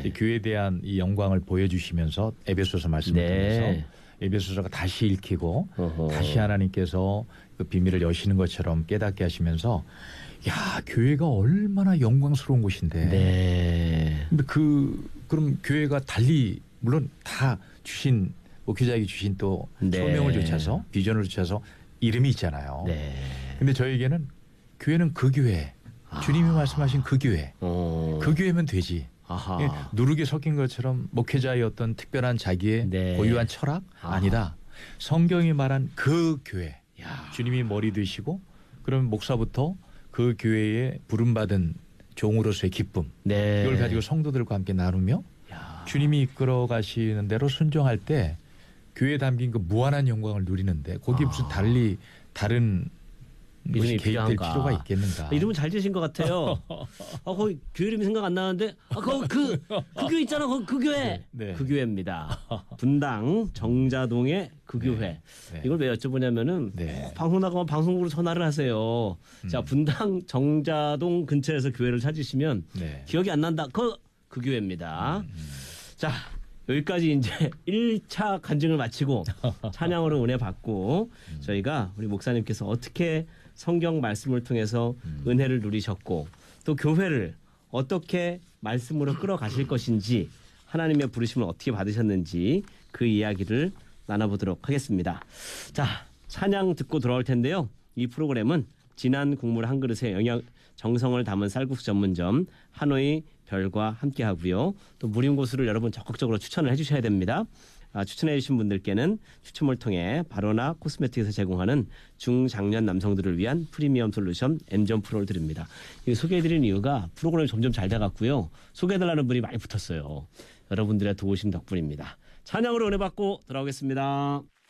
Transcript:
교회에 대한 이 영광을 보여주시면서 에베소서 말씀을 통해서 에베소서가 다시 읽히고 다시 하나님께서 그 비밀을 여시는 것처럼 깨닫게 하시면서 야, 교회가 얼마나 영광스러운 곳인데. 근데 그럼 교회가 달리 물론 다 주신 목회자에게 주신 또 소명을 좇아서 비전을 좇아서 이름이 있잖아요. 근데 저에게는 교회는 그 교회, 주님이 말씀하신 그 교회, 그 교회면 되지. 누룩이 섞인 것처럼 목회자의 어떤 특별한 자기의 고유한 철학 아니다. 성경이 말한 그 교회, 주님이 머리 되시고 그러면 목사부터 그 교회에 부름받은 종으로서의 기쁨, 이걸 가지고 성도들과 함께 나누며 주님이 이끌어 가시는 대로 순종할 때 교회에 담긴 그 무한한 영광을 누리는데 거기 무슨 다른 이름이 개입될 필요가 있겠는가. 이름은 잘 지으신 것 같아요. 거기 교회 이름이 생각 안 나는데 그 교회 있잖아. 그 교회. 그 교회입니다. 분당 정자동의 그 교회. 이걸 왜 여쭤보냐면은 방송 나가면 방송국으로 전화를 하세요. 자, 분당 정자동 근처에서 교회를 찾으시면 기억이 안 난다. 그 교회입니다. 자, 여기까지 이제 1차 간증을 마치고 찬양으로 은혜 받고 저희가 우리 목사님께서 어떻게 성경 말씀을 통해서 은혜를 누리셨고 또 교회를 어떻게 말씀으로 끌어가실 것인지 하나님의 부르심을 어떻게 받으셨는지 그 이야기를 나눠보도록 하겠습니다. 자, 찬양 듣고 돌아올 텐데요. 이 프로그램은 진한 국물 한 그릇에 정성을 담은 쌀국수 전문점 하노이 별과 함께 하고요. 또 무림고수를 여러분 적극적으로 추천을 해주셔야 됩니다. 추천해 주신 분들께는 추첨을 통해 바로나 코스메틱에서 제공하는 중장년 남성들을 위한 프리미엄 솔루션 N점 프로를 드립니다. 이 소개해드리는 이유가 프로그램이 점점 잘 돼갖고요. 소개해달라는 분이 많이 붙었어요. 여러분들의 도우심 덕분입니다. 찬양으로 은혜 받고 돌아오겠습니다.